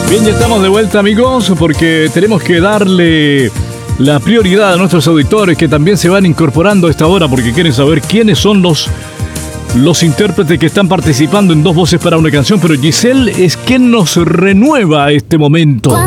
Bien, ya estamos de vuelta, amigos, porque tenemos que darle la prioridad a nuestros auditores que también se van incorporando a esta hora porque quieren saber quiénes son los intérpretes que están participando en Dos Voces para una Canción. Pero Giselle es quien nos renueva este momento.